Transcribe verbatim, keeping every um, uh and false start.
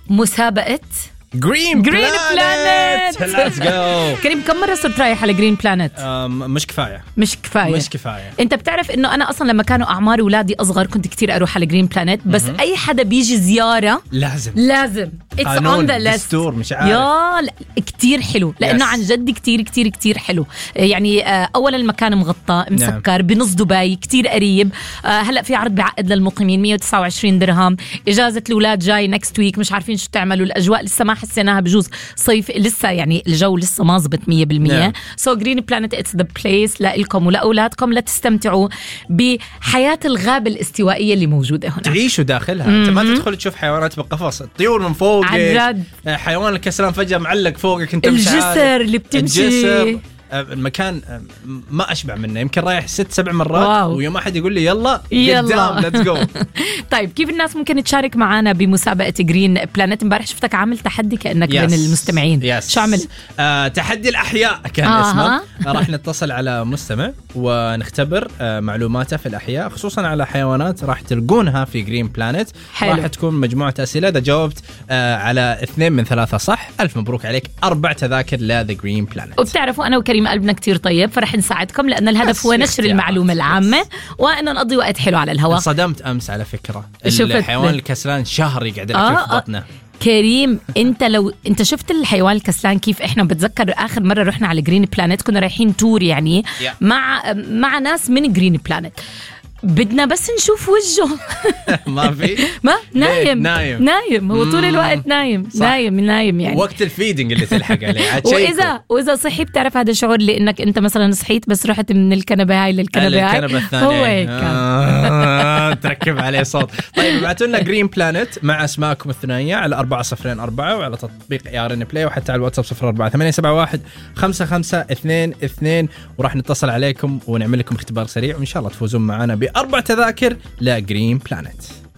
مسابقة جرين بلانت. ليتس جو. كريم كم مرة صرت رايح على جرين بلانت؟ مش كفاية مش كفاية مش كفاية انت بتعرف انه انا اصلا لما كانوا اعمار اولادي اصغر كنت كتير اروح على جرين بلانت، بس م-م. اي حدا بيجي زيارة لازم لازم it's on the list. دستور مش عارف. يا لا كتير حلو لانه yes. عن جد كتير كتير كتير حلو. يعني اولا المكان مغطى مسكر بنص دبي كتير قريب. هلا في عرض بعقد للمقيمين مية وتسعة وعشرين درهم. اجازة الاولاد جاي نكست ويك، مش عارفين شو تعملوا. الاجواء لسه ما حسيناها، بجوز صيف لسه، يعني الجو لسه ما زبط مية بالمية. سو جرين بلانت اتس ذا بليس لإلكم ولاولادكم لتستمتعوا بحياة الغابة الاستوائية اللي موجودة هنا، تعيشوا داخلها. م-م. انت ما تدخل تشوف حيوانات بالقفص، الطيور من فوق، عجد. حيوان الكسلان فجأة معلق فوقك، انت مش عارف. الجسر اللي بتمشي، الجسر. المكان ما أشبع منه، يمكن رايح ست سبع مرات. واو. ويوم أحد يقول لي يلا يلا let's go. طيب كيف الناس ممكن تشارك معنا بمسابقة جرين بلانت؟ امبارح شفتك عامل تحدي كأنك yes. بين المستمعين. yes. شو عمل؟ آه، تحدي الأحياء كان آه. اسمه. راح نتصل على مستمع ونختبر آه معلوماته في الأحياء، خصوصا على حيوانات راح تلقونها في جرين بلانت. راح تكون مجموعة أسئلة، إذا جاوبت آه على اثنين من ثلاثة صح ألف مبروك عليك، أربع تذاكر لذا جرين بلانت. وبتعرفوا أنا وكريم قلبنا كتير طيب، فرح نساعدكم لأن الهدف هو نشر المعلومة العامة وأن نقضي وقت حلو على الهواء. صدمت أمس على فكرة الحيوان الكسلان شهر يقعد لك آه في بطنه. كريم انت لو انت شفت الحيوان الكسلان كيف، احنا بتذكر اخر مرة رحنا على جرين بلانت كنا رايحين تور يعني yeah. مع مع ناس من جرين بلانت، بدنا بس نشوف وجهه. ما في ما نايم نايم نايم هو طول الوقت نايم صح. نايم نايم يعني وقت الفيدنج اللي تلحق عليه. واذا واذا صحي بتعرف هذا شعور لانك انت مثلا صحيت بس رحت من الكنبه هاي للكنبه هاي الكنبه الثانيه هو هيك آه تركب عليه صوت. طيب ابعتوا لنا جرين بلانت مع اسماءكم الثنائيه على أربعة صفرين أربعة وعلى تطبيق يارن بلاي وحتى على الواتساب صفر أربعة ثمانية سبعة واحد خمسة خمسة اثنين اثنين، وراح نتصل عليكم ونعمل لكم اختبار سريع وان شاء الله تفوزون معنا بأربع تذاكر لجرين بلانت.